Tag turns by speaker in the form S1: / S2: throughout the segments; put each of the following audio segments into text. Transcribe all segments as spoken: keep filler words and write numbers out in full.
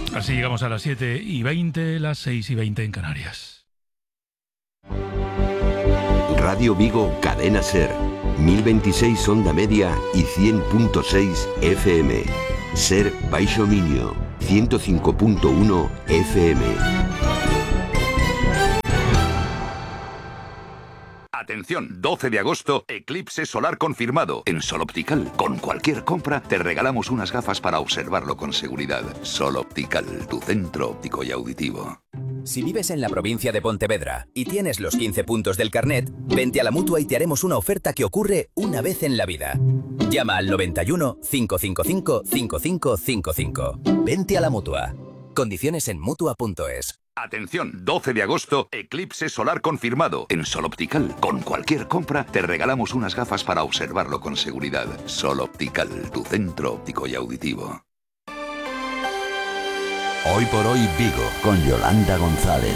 S1: Así llegamos a las siete y veinte, las seis y veinte en Canarias.
S2: Radio Vigo, Cadena Ser, mil veintiséis onda media y cien punto seis F M. Ser Baixo Minio, ciento cinco punto uno F M.
S3: Atención, doce de agosto, eclipse solar confirmado en Sol Optical. Con cualquier compra te regalamos unas gafas para observarlo con seguridad. Sol Optical, tu centro óptico y auditivo.
S4: Si vives en la provincia de Pontevedra y tienes los quince puntos del carnet, vente a la Mutua y te haremos una oferta que ocurre una vez en la vida. Llama al noventa y uno, cinco cinco cinco, cinco cinco cinco cinco. Vente a la Mutua. Condiciones en Mutua punto es.
S3: Atención, doce de agosto, eclipse solar confirmado en Sol Optical. Con cualquier compra te regalamos unas gafas para observarlo con seguridad. Sol Optical, tu centro óptico y auditivo.
S2: Hoy por hoy Vigo, con Yolanda González.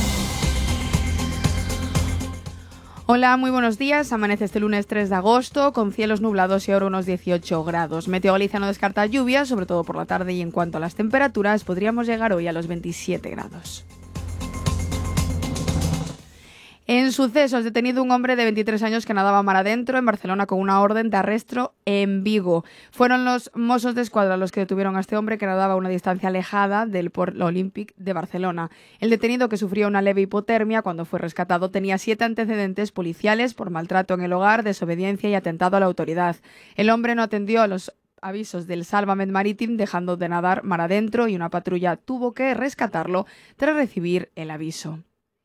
S5: Hola, muy buenos días. Amanece este lunes tres de agosto con cielos nublados y ahora unos dieciocho grados. Meteo Galicia no descarta lluvias, sobre todo por la tarde, y en cuanto a las temperaturas, podríamos llegar hoy a los veintisiete grados. En sucesos, detenido un hombre de veintitrés años que nadaba mar adentro en Barcelona con una orden de arresto en Vigo. Fueron los Mossos de Escuadra los que detuvieron a este hombre que nadaba a una distancia alejada del Port Olímpic de Barcelona. El detenido, que sufría una leve hipotermia cuando fue rescatado, tenía siete antecedentes policiales por maltrato en el hogar, desobediencia y atentado a la autoridad. El hombre no atendió a los avisos del Salvament Marítim, dejando de nadar mar adentro, y una patrulla tuvo que rescatarlo tras recibir el aviso.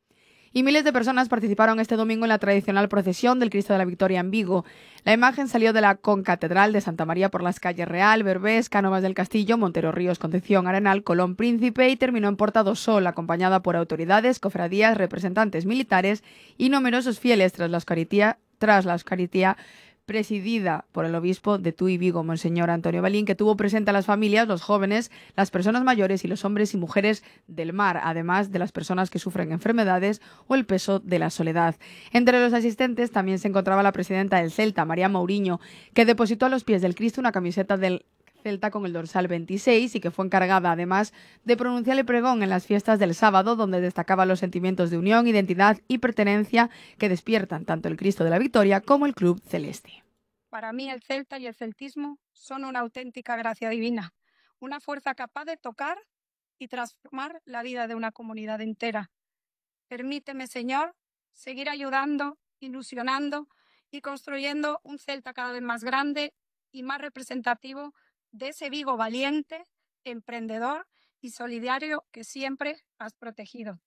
S5: Y miles de personas participaron este domingo en la tradicional procesión del Cristo de la Victoria en Vigo. La imagen salió de la concatedral de Santa María por las calles Real, Berbés, Cánovas del Castillo, Montero Ríos, Concepción, Arenal, Colón, Príncipe, y terminó en Porta do Sol, acompañada por autoridades, cofradías, representantes militares y numerosos fieles tras la Eucaristía, tras la Eucaristía presidida por el obispo de Tui Vigo, Monseñor Antonio Balín, que tuvo presente a las familias, los jóvenes, las personas mayores y los hombres y mujeres del mar, además de las personas que sufren enfermedades o el peso de la soledad. Entre los asistentes también se encontraba la presidenta del Celta, María Mourinho, que depositó a los pies del Cristo una camiseta del Celta con el dorsal veintiséis y que fue encargada además de pronunciar el pregón en las fiestas del sábado, donde destacaba los sentimientos de unión, identidad y pertenencia que despiertan tanto el Cristo de la Victoria como el Club Celeste.
S6: Para mí el Celta y el celtismo son una auténtica gracia divina, una fuerza capaz de tocar y transformar la vida de una comunidad entera. Permíteme, Señor, seguir ayudando, ilusionando y construyendo un Celta cada vez más grande y más representativo de ese Vigo valiente, emprendedor y solidario que siempre has protegido.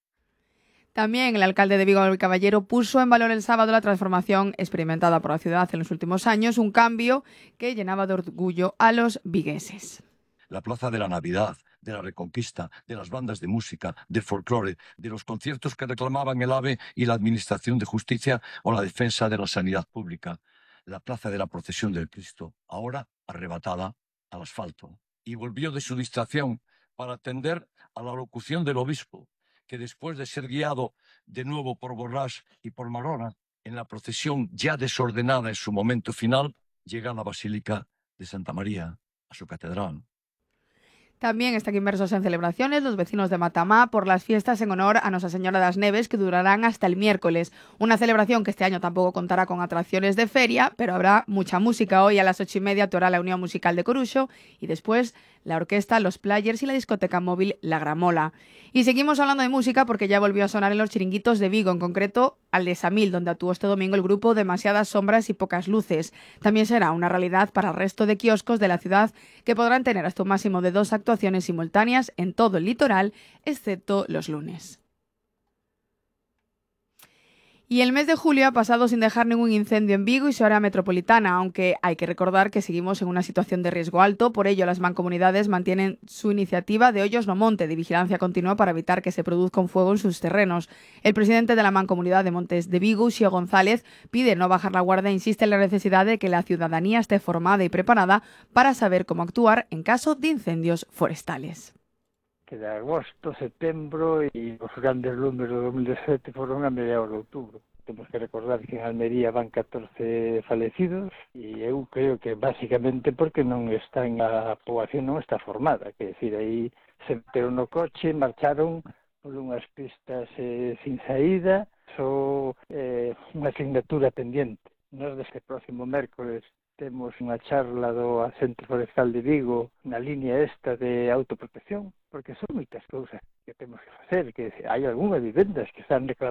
S5: También el alcalde de Vigo, Manuel Caballero, puso en valor el sábado la transformación experimentada por la ciudad en los últimos años, un cambio que llenaba de orgullo a los vigueses.
S7: La Plaza de la Navidad, de la Reconquista, de las bandas de música, del folclore, de los conciertos que reclamaban el AVE y la Administración de Justicia o la defensa de la sanidad pública. La Plaza de la Procesión del Cristo, ahora arrebatada al asfalto, y volvió de su distracción para atender a la locución del obispo, que después de ser guiado de nuevo por Borrás y por Marona, en la procesión ya desordenada en su momento final, llega a la Basílica de Santa María, a su catedral.
S5: También están inmersos en celebraciones los vecinos de Matamá por las fiestas en honor a Nuestra Señora de las Neves, que durarán hasta el miércoles. Una celebración que este año tampoco contará con atracciones de feria, pero habrá mucha música. Hoy a las ocho y media actuará la Unión Musical de Coruxo y después la orquesta Los Players y la discoteca móvil La Gramola. Y seguimos hablando de música porque ya volvió a sonar en los chiringuitos de Vigo, en concreto al de Samil, donde actuó este domingo el grupo Demasiadas Sombras y Pocas Luces. También será una realidad para el resto de kioscos de la ciudad, que podrán tener hasta un máximo de dos actuaciones simultáneas en todo el litoral, excepto los lunes. Y el mes de julio ha pasado sin dejar ningún incendio en Vigo y su área metropolitana, aunque hay que recordar que seguimos en una situación de riesgo alto. Por ello, las mancomunidades mantienen su iniciativa de Hoyos no Monte, de vigilancia continua para evitar que se produzca un fuego en sus terrenos. El presidente de la Mancomunidad de Montes de Vigo, Xio González, pide no bajar la guardia e insiste en la necesidad de que la ciudadanía esté formada y preparada para saber cómo actuar en caso de incendios forestales.
S8: Que de agosto, setembro e os grandes lumes do dos mil dezasete foron a mediados de outubro. temos que recordar que en Almería van catorce falecidos e eu creo que basicamente porque non están, a poboación non está formada, que decir, aí se meteron no coche, marcharon por unhas pistas eh, sin saída, só eh, unha asignatura pendiente. Nós deste próximo mércoles temos unha charla do Centro Forestal de Vigo na línea esta de autoprotección, porque son moitas cousas que temos que facer, que hai algunhas vivendas que están reclamando